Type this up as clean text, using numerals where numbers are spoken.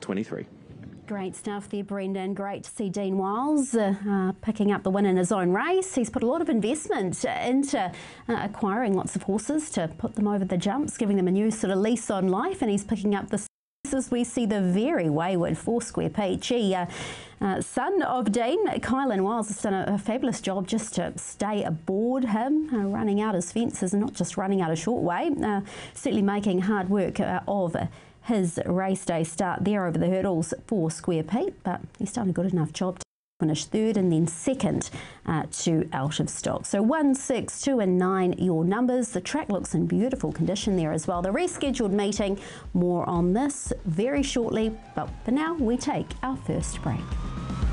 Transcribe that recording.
23. Great stuff there, Brendan. Great to see Dean Wiles picking up the win in his own race. He's put a lot of investment into acquiring lots of horses to put them over the jumps, giving them a new sort of lease on life, and he's picking up the as we see the very wayward Foursquare Peach. Son of Dean, Kylan Wiles, has done a fabulous job just to stay aboard him, running out his fences and not just running out a short way, certainly making hard work of his race day start there over the hurdles for Square Pete, but he's done a good enough job to finish third and then second to Out of Stock. So 1, 6, 2 and 9 your numbers. The track looks in beautiful condition there as well. The rescheduled meeting, more on this very shortly, but for now we take our first break.